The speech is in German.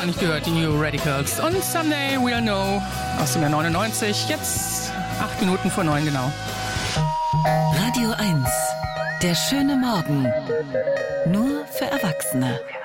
gar nicht gehört, die New Radicals. Und Someday We'll Know aus dem Jahr 99, jetzt 8 Minuten vor 9 genau. Radio 1, der schöne Morgen, nur für Erwachsene.